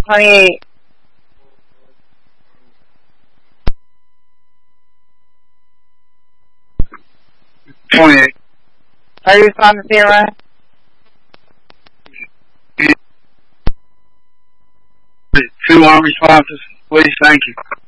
28. 28. Are you responding to your line? 2 responses, please. Thank you.